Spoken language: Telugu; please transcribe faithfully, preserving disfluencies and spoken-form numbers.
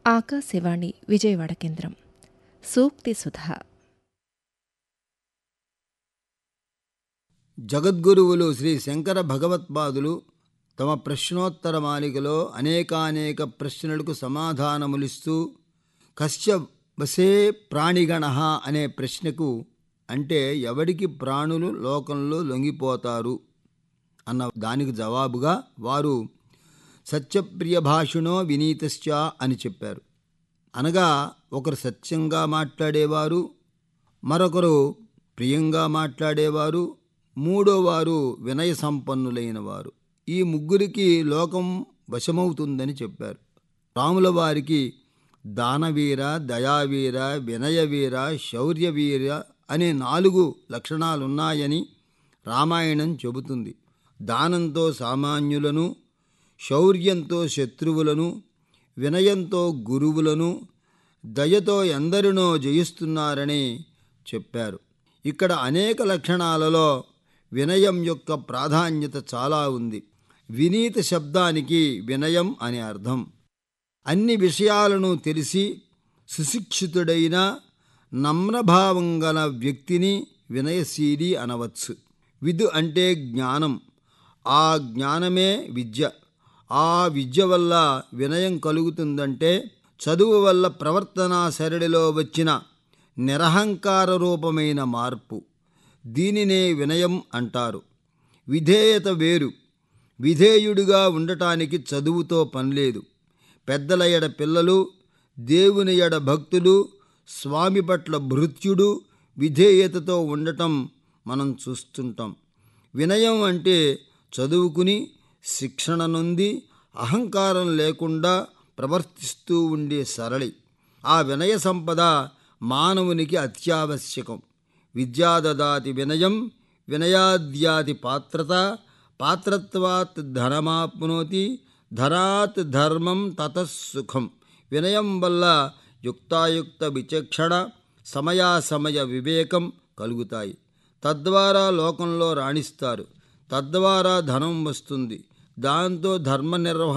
ఆకాశవాణి విజయవాడ కేంద్రం. సూక్తి సుధా. జగద్గురువులు శ్రీ శంకర భగవత్పాదులు తమ ప్రశ్నోత్తర మాలికలో అనేకానేక ప్రశ్నలకు సమాధానములిస్తూ కస్య వసే ప్రాణిగణః అనే ప్రశ్నకు, అంటే ఎవడికి ప్రాణులు లోకంలో లొంగిపోతారు అన్న దానికి జవాబుగా వారు సత్యప్రియ భాషిణో వినీతశ్చ అని చెప్పారు. అనగా ఒకరు సత్యంగా మాట్లాడేవారు, మరొకరు ప్రియంగా మాట్లాడేవారు, మూడోవారు వినయ సంపన్నులైన వారు. ఈ ముగ్గురికి లోకం వశమవుతుందని చెప్పారు. రాముల వారికి దానవీర, దయావీర, వినయవీర, శౌర్యవీర అనే నాలుగు లక్షణాలున్నాయని రామాయణం చెబుతుంది. దానంతో సామాన్యులను, శౌర్యంతో శత్రువులను, వినయంతో గురువులను, దయతో ఎందరినో జయిస్తున్నారని చెప్పారు. ఇక్కడ అనేక లక్షణాలలో వినయం యొక్క ప్రాధాన్యత చాలా ఉంది. వినీత శబ్దానికి వినయం అని అర్థం. అన్ని విషయాలను తెలిసి సుశిక్షితుడైన నమ్రభావం గల వ్యక్తిని వినయశీలి అనవచ్చు. విదు అంటే జ్ఞానం, ఆ జ్ఞానమే విద్య. ఆ విద్య వల్ల వినయం కలుగుతుందంటే చదువు వల్ల ప్రవర్తనా సరళిలో వచ్చిన నిరహంకార రూపమైన మార్పు. దీనినే వినయం అంటారు. విధేయత వేరు. విధేయుడిగా ఉండటానికి చదువుతో పనిలేదు. పెద్దల ఎడ పిల్లలు, దేవుని ఎడ భక్తులు, స్వామి పట్ల భృత్యుడు విధేయతతో ఉండటం మనం చూస్తుంటాం. వినయం అంటే చదువుకుని శిక్షణ నొంది అహంకారం లేకుండా ప్రవర్తిస్తూ ఉండే సరళి. ఆ వినయ సంపద మానవునికి అత్యావశ్యకం. విద్యా దదాతి వినయం, వినయాద్యాతి పాత్రత, పాత్రత్వాత్ ధనమాప్నోతి, ధనాత్ ధర్మం తతః సుఖం. వినయం వల్ల యుక్తాయుక్త విచక్షణ, సమయాసమయ వివేకం కలుగుతాయి. తద్వారా లోకంలో రాణిస్తారు. తద్వారా ధనం వస్తుంది. దాంతో ధర్మ నిర్వహణ